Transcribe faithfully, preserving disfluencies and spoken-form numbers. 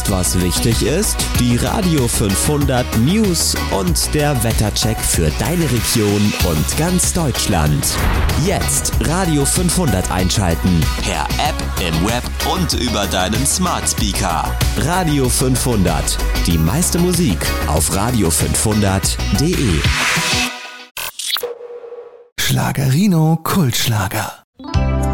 was wichtig ist? Die Radio fünfhundert News und der Wettercheck für deine Region und ganz Deutschland. Jetzt Radio fünfhundert einschalten. Per App, im Web und über deinen Smart Speaker. Radio fünfhundert. Die meiste Musik auf radio fünfhundert punkt de. Schlagerino Kultschlager.